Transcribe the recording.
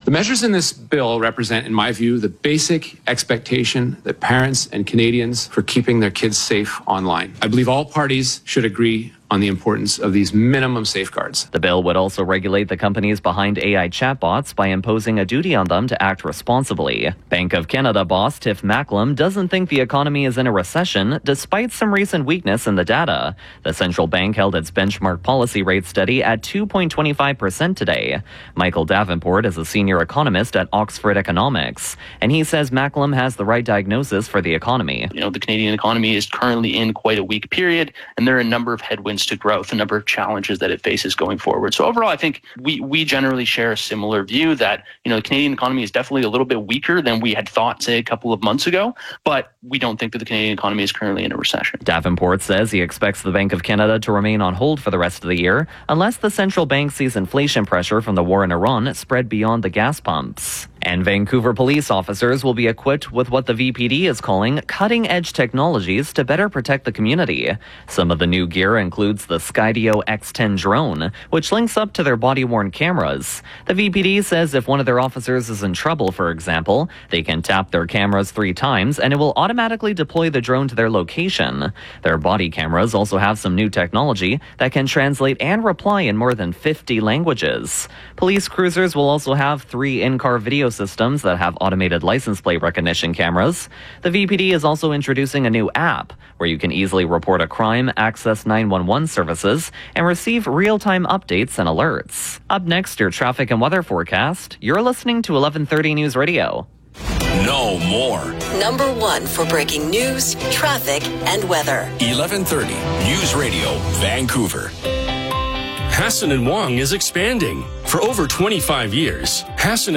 The measures in this bill represent, in my view, the basic expectation that parents and Canadians for keeping their kids safe online. I believe all parties should agree on the importance of these minimum safeguards. The bill would also regulate the companies behind AI chatbots by imposing a duty on them to act responsibly. Bank of Canada boss Tiff Macklem doesn't think the economy is in a recession, despite some recent weakness in the data. The central bank held its benchmark policy rate steady at 2.25% today. Michael Davenport is a senior economist at Oxford Economics, and he says Macklem has the right diagnosis for the economy. The Canadian economy is currently in quite a weak period, and there are a number of headwinds to growth, a number of challenges that it faces going forward. So overall, I think we generally share a similar view that, the Canadian economy is definitely a little bit weaker than we had thought, say, a couple of months ago, but we don't think that the Canadian economy is currently in a recession. Davenport says he expects the Bank of Canada to remain on hold for the rest of the year unless the central bank sees inflation pressure from the war in Iran spread beyond the gas pumps. And Vancouver police officers will be equipped with what the VPD is calling cutting-edge technologies to better protect the community. Some of the new gear includes the Skydio X10 drone, which links up to their body-worn cameras. The VPD says if one of their officers is in trouble, for example, they can tap their cameras 3 times and it will automatically deploy the drone to their location. Their body cameras also have some new technology that can translate and reply in more than 50 languages. Police cruisers will also have 3 in-car video systems that have automated license plate recognition cameras. The VPD is also introducing a new app where you can easily report a crime, access 911 services, and receive real-time updates and alerts. Up next, your traffic and weather forecast. You're listening to 1130 News Radio. Know more. Number 1 for breaking news, traffic, and weather. 1130 News Radio, Vancouver. Hassan & Wong is expanding. For over 25 years, Hassan